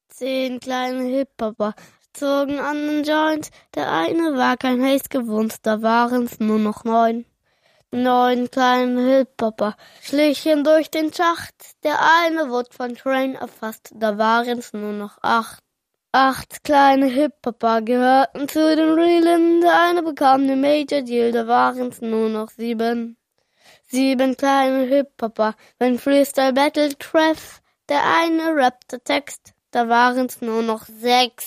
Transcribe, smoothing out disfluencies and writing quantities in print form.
10 kleine Hip-Hopper zogen an den Joint. Der eine war kein Haze gewohnt, da waren's nur noch 9. 9 kleine Hip-Hopper schlichen durch den Schacht. Der eine wurde von Train erfasst, da waren's nur noch 8. 8 kleine Hip-Hopper gehörten zu den Realen. Der eine bekam den Major Deal, da waren's nur noch 7. 7 kleine Hip-Hopper, wenn Freestyle Battle treff. Der eine rappte Text, da waren's nur noch 6.